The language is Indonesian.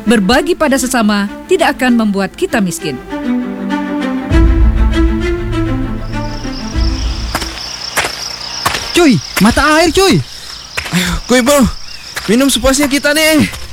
Berbagi pada sesama tidak akan membuat kita miskin. Cuy, mata air cuy. Ayo, kuy bro, minum sepuasnya kita nih.